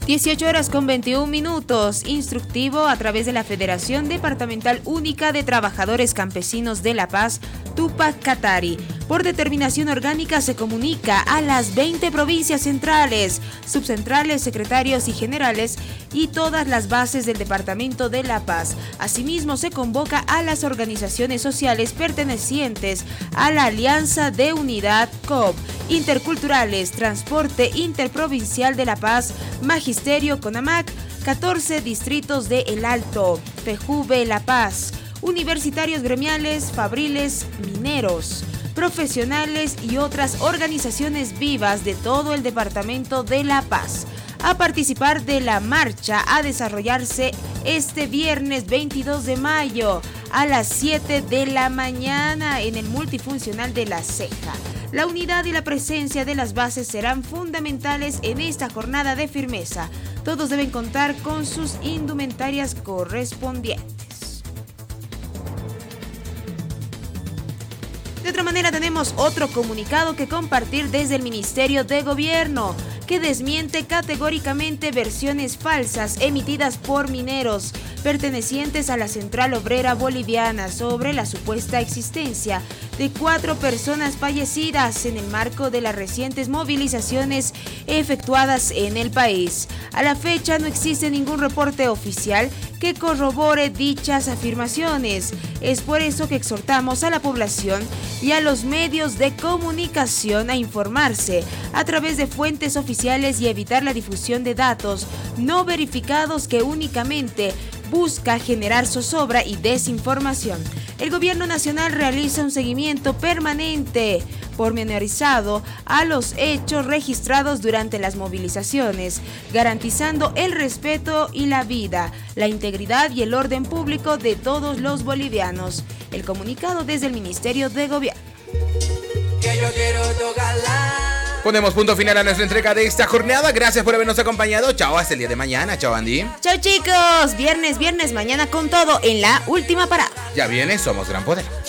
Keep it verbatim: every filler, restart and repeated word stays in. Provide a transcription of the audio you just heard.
dieciocho horas con veintiún minutos, instructivo a través de la Federación Departamental Única de Trabajadores Campesinos de La Paz, Tupac Katari. Por determinación orgánica se comunica a las veinte provincias centrales, subcentrales, secretarios y generales y todas las bases del Departamento de La Paz. Asimismo, se convoca a las organizaciones sociales pertenecientes a la Alianza de Unidad C O P, Interculturales, Transporte Interprovincial de La Paz, Magisterio CONAMAC, catorce distritos de El Alto, FEJUVE La Paz, universitarios gremiales, fabriles, mineros, profesionales y otras organizaciones vivas de todo el departamento de La Paz a participar de la marcha a desarrollarse este viernes veintidós de mayo a las siete de la mañana en el multifuncional de La Ceja. La unidad y la presencia de las bases serán fundamentales en esta jornada de firmeza. Todos deben contar con sus indumentarias correspondientes. De otra manera, tenemos otro comunicado que compartir desde el Ministerio de Gobierno, que desmiente categóricamente versiones falsas emitidas por mineros pertenecientes a la Central Obrera Boliviana sobre la supuesta existencia de cuatro personas fallecidas en el marco de las recientes movilizaciones efectuadas en el país. A la fecha no existe ningún reporte oficial que corrobore dichas afirmaciones. Es por eso que exhortamos a la población y a los medios de comunicación a informarse a través de fuentes oficiales y evitar la difusión de datos no verificados que únicamente busca generar zozobra y desinformación. El Gobierno Nacional realiza un seguimiento permanente, pormenorizado, a los hechos registrados durante las movilizaciones, garantizando el respeto y la vida, la integridad y el orden público de todos los bolivianos. El comunicado desde el Ministerio de Gobierno. Que yo quiero tocarla. Ponemos punto final a nuestra entrega de esta jornada. Gracias por habernos acompañado. Chao, hasta el día de mañana. Chao, Andy. Chao, chicos. Viernes, viernes, mañana con todo en la última parada. Ya viene, somos Gran Poder.